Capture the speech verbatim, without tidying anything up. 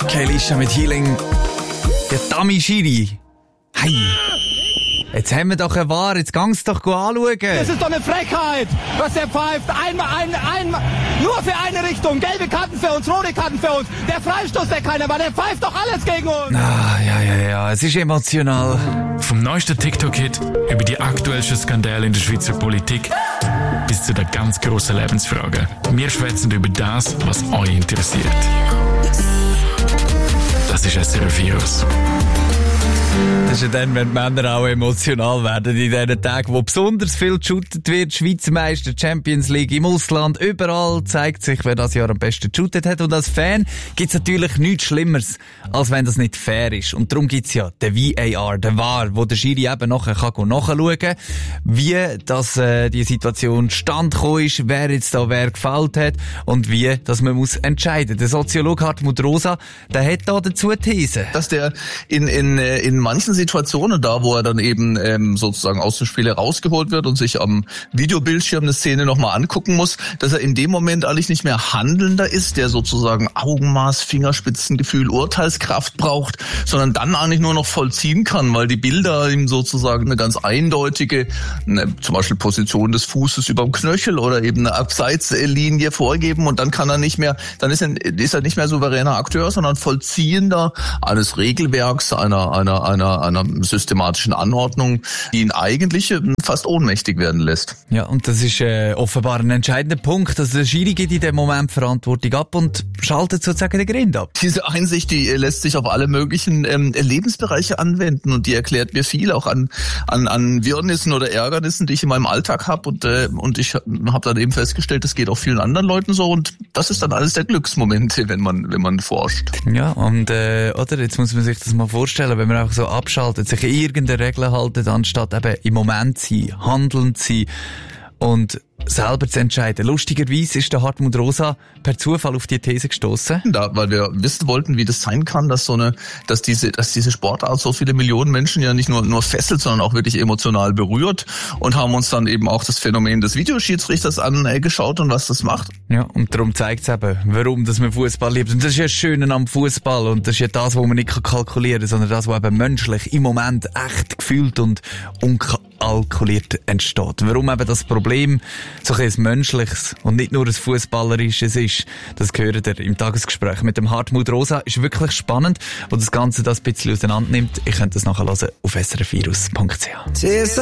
Okay, Lisha mit Healing. Der Dami Schiri. Hey. Jetzt haben wir doch eine Ware, jetzt gang's doch anschauen. Das ist doch eine Frechheit, was der pfeift. Einmal, ein, einmal, nur für eine Richtung. Gelbe Karten für uns, rote Karten für uns. Der Freistoß, der keiner war, der pfeift doch alles gegen uns. Ah, ja, ja, ja, es ist emotional. Vom neuesten TikTok-Hit über die aktuellsten Skandale in der Schweizer Politik bis zu der ganz grossen Lebensfrage. Wir schwätzen über das, was euch interessiert. Das ist S R F Virus. Das ist ja dann, wenn die Männer auch emotional werden in diesen Tagen, wo besonders viel geshootet wird. Schweizer Meister, Champions League im Ausland, überall zeigt sich, wer das Jahr am besten geshootet hat. Und als Fan gibt's natürlich nichts Schlimmeres, als wenn das nicht fair ist. Und darum gibt's ja den V A R, den V A R, wo der Schiri eben nachher kann nachschauen kann, wie das, äh, die Situation stand gekommen ist, wer jetzt da wer gefällt hat und wie, dass man muss entscheiden. Der Soziologe Hartmut Rosa, der hat da dazu These. Dass der in, in, in manchen Situationen da, wo er dann eben ähm, sozusagen aus dem Spiel herausgeholt wird und sich am Videobildschirm eine Szene nochmal angucken muss, dass er in dem Moment eigentlich nicht mehr Handelnder ist, der sozusagen Augenmaß, Fingerspitzengefühl, Urteilskraft braucht, sondern dann eigentlich nur noch vollziehen kann, weil die Bilder ihm sozusagen eine ganz eindeutige, eine, zum Beispiel Position des Fußes über dem Knöchel oder eben eine Abseitslinie vorgeben und dann kann er nicht mehr, dann ist er, ist er nicht mehr souveräner Akteur, sondern Vollziehender eines Regelwerks, einer, einer, einer, einer systematischen Anordnung, die ihn eigentlich fast ohnmächtig werden lässt. Ja, und das ist äh, offenbar ein entscheidender Punkt. Also der Schiri gibt in dem Moment Verantwortung ab und schaltet sozusagen den Grind ab. Diese Einsicht, die lässt sich auf alle möglichen ähm, Lebensbereiche anwenden und die erklärt mir viel auch an an, an Wirrnissen oder Ärgernissen, die ich in meinem Alltag habe und äh, und ich habe dann eben festgestellt, das geht auch vielen anderen Leuten so und das ist dann alles der Glücksmomente, wenn man wenn man forscht. Ja, und äh, oder jetzt muss man sich das mal vorstellen, wenn man einfach so abschaltet, sich an irgendeine Regel haltet, anstatt eben im Moment zu sein, handelnd zu sein und selber zu entscheiden. Lustigerweise ist der Hartmut Rosa per Zufall auf die These gestoßen. Da, weil wir wissen wollten, wie das sein kann, dass so eine, dass diese, dass diese Sportart so viele Millionen Menschen ja nicht nur nur fesselt, sondern auch wirklich emotional berührt und haben uns dann eben auch das Phänomen des Videoschiedsrichters angeschaut und was das macht. Ja, und darum zeigt es eben, warum dass man Fußball liebt. Und das ist ja das Schöne am Fußball und das ist ja das, was man nicht kalkulieren kann, sondern das, was eben menschlich im Moment echt gefühlt und unkalkuliert entsteht. Warum eben das Problem so ein menschliches und nicht nur ein fußballerisches ist, das gehört ihr im Tagesgespräch mit dem Hartmut Rosa. Ist wirklich spannend, wo das Ganze das ein bisschen auseinander nimmt. Ihr könnt das nachher hören auf s r f virus punkt c h.